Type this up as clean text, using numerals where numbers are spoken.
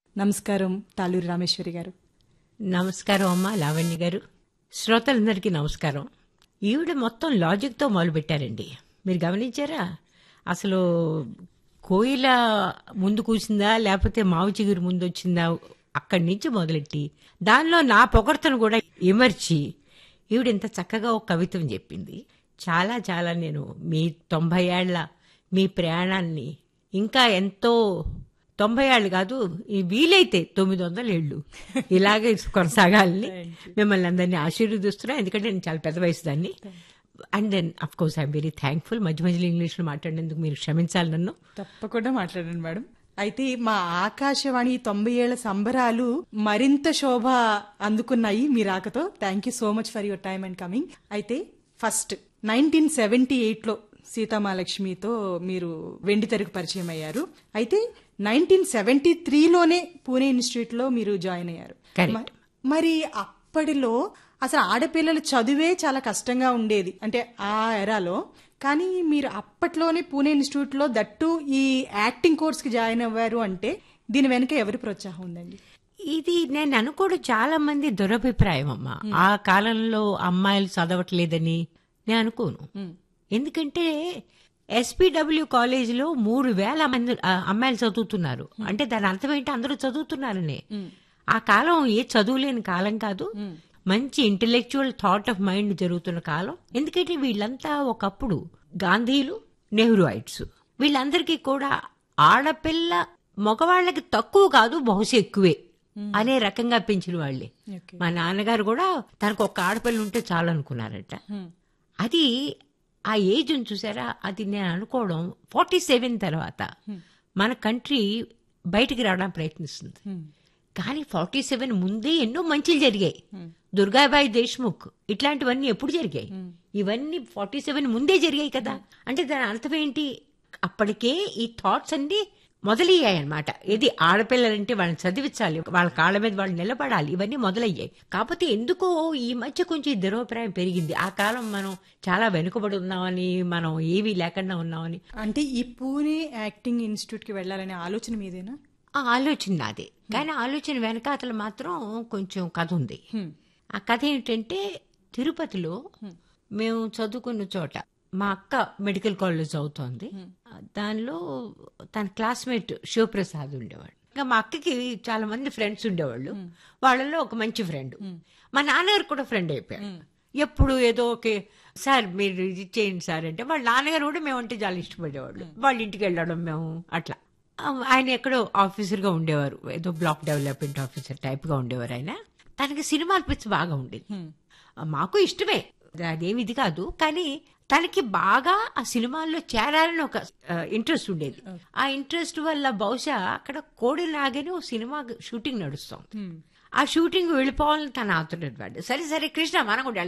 నమస్కారం తాళూరి రామేశ్వరి గారు. నమస్కారం అమ్మా లావణ్య గారు. శ్రోతలందరికీ నమస్కారం. ఈవిడ మొత్తం లాజిక్తో మొదలుపెట్టారండి. మీరు గమనించారా? అసలు కోయిల ముందు కూసిందా లేకపోతే మావు చిగురు ముందు వచ్చిందా అక్కడి నుంచి మొదలెట్టి దానిలో నా పొగడ్తను కూడా ఇమర్చి ఈవిడ ఇంత చక్కగా ఒక కవిత్వం చెప్పింది. చాలా చాలా నేను మీ 90 ఏళ్ల మీ ప్రయాణాన్ని ఇంకా ఎంతో 90 ఏళ్ళు కాదు, ఈ వీలైతే 900 ఏళ్ళు ఇలాగే కొనసాగాలని మిమ్మల్ని అందరినీ ఆశీర్వదిస్తున్నా. ఎందుకంటే నేను చాలా పెద్ద వయసు దాన్ని. And then of course I'm very thankful. మధ్య మధ్యలో ఇంగ్లీష్లో మాట్లాడినందుకు మీరు క్షమించాలి నన్ను. తప్పకుండా మాట్లాడండి మేడం. అయితే మా ఆకాశవాణి 90 ఏళ్ల సంబరాలు మరింత శోభ అందుకున్నాయి మీ రాకతో. Thank you so much for your time and coming. అయితే ఫస్ట్ 1978లో సీతామహాలక్ష్మితో మీరు వెండితెరకు పరిచయం అయ్యారు. అయితే 1973లోనే పూణే ఇన్స్టిట్యూట్ లో మీరు జాయిన్ అయ్యారు. మరి అప్పటిలో అసలు ఆడపిల్లల చదువే చాలా కష్టంగా ఉండేది, అంటే ఆ ఎరాలో. కానీ మీరు అప్పట్లోనే పూణే ఇన్స్టిట్యూట్ లో దట్టు ఈ యాక్టింగ్ కోర్స్ కి జాయిన్ అవ్వారు అంటే దీని వెనక ఎవరి ప్రోత్సాహం ఉందండి? ఇది నేను అనుకోవడం చాలా మంది దురభిప్రాయం అమ్మా. ఆ కాలంలో అమ్మాయిలు చదవట్లేదని నేను అనుకోను. ఎందుకంటే ఎస్పీడబ్ల్యూ కాలేజీలో 3,000 మంది అమ్మాయిలు చదువుతున్నారు అంటే దాని అర్థం ఏంటి? అందరూ చదువుతున్నారని. ఆ కాలం ఏ చదువులేని కాలం కాదు, మంచి ఇంటెలెక్చువల్ థాట్ ఆఫ్ మైండ్ జరుగుతున్న కాలం. ఎందుకంటే వీళ్ళంతా ఒకప్పుడు గాంధీలు, నెహ్రూయిట్స్, వీళ్ళందరికీ కూడా ఆడపిల్ల మగవాళ్ళకి తక్కువ కాదు బహుశా ఎక్కువే అనే రకంగా పెంచిన వాళ్ళే. మా నాన్నగారు కూడా తనకు ఒక ఆడపిల్ల ఉంటే చాలు అనుకున్నారట. అది ఆ ఏజ్ చూసారా? అది నేను అనుకోవడం 47 తర్వాత మన కంట్రీ బయటికి రావడానికి ప్రయత్నిస్తుంది. కానీ 47 ముందే ఎన్నో మంచిలు జరిగాయి. దుర్గాబాయి దేశ్ముఖ్ ఇట్లాంటివన్నీ ఎప్పుడు జరిగాయి? ఇవన్నీ 47 ముందే జరిగాయి కదా. అంటే దాని అర్థం ఏంటి? అప్పటికే ఈ థాట్స్ అన్ని మొదలయ్యాయన్నమాట. ఇది ఆడపిల్లలంటే వాళ్ళని చదివించాలి, వాళ్ళ కాళ్ళ మీద వాళ్ళు నిలబడాలి, ఇవన్నీ మొదలయ్యాయి. కాకపోతే ఎందుకో ఈ మధ్య కొంచెం దురభిప్రాయం పెరిగింది. ఆ కాలం మనం చాలా వెనుకబడి ఉన్నామని, మనం ఏమీ లేకుండా ఉన్నామని. అంటే ఈ పూణే యాక్టింగ్ ఇన్స్టిట్యూట్ కి వెళ్లాలనే ఆలోచన మీదేనా? ఆ ఆలోచన నాదే, కానీ ఆలోచన వెనకాతల మాత్రం కొంచెం కథ ఉంది. ఆ కథ ఏంటంటే, తిరుపతిలో మేము చదువుకున్న చోట మా అక్క మెడికల్ కాలేజ్ చదువుతోంది. దానిలో తన క్లాస్మేట్ శివప్రసాద్ ఉండేవాడు. ఇంకా మా అక్కకి చాలా మంది ఫ్రెండ్స్ ఉండేవాళ్ళు. వాళ్ళలో ఒక మంచి ఫ్రెండ్ మా నాన్నగారు కూడా ఫ్రెండ్ అయిపోయారు. ఎప్పుడు ఏదో ఓకే సార్ మీరు ఇది చేయండి సార్ అంటే వాళ్ళ నాన్నగారు కూడా మేమంటే చాలా ఇష్టపడేవాళ్ళు. వాళ్ళ ఇంటికి వెళ్ళడం మేము అట్లా. ఆయన ఎక్కడో ఆఫీసర్గా ఉండేవారు, ఏదో బ్లాక్ డెవలప్మెంట్ ఆఫీసర్ టైప్గా ఉండేవారు ఆయన. తనకి సినిమాల పిచ్చి బాగా ఉండేది. మాకు ఇష్టమే, అదేమి ఇది కాదు. కానీ తనకి బాగా ఆ సినిమాల్లో చేరాలని ఒక ఇంట్రెస్ట్ ఉండేది. ఆ ఇంట్రెస్ట్ వల్ల బహుశా అక్కడ కోడిలాగానే ఓ సినిమా షూటింగ్ నడుస్తుంది. ఆ షూటింగ్ వెళ్ళిపోవాలని తన ఆతురత. సరే సరే కృష్ణ మనం కూడా